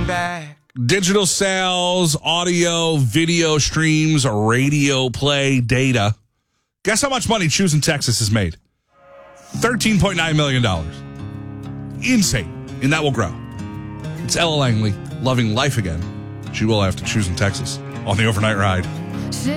looking back. Digital sales, audio, video streams, radio play, data. Guess how much money Choosing Texas has made? $13.9 million. Insane. And that will grow. It's Ella Langley, loving life again. She will after Choosing Texas on the Overnight Ride.